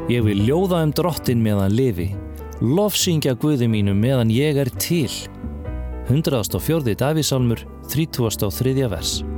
Ég vil ljóða drottinn meðan lifi, lofsyngja Guði mínum meðan ég til. 104. Davíðsálmur, 33. vers.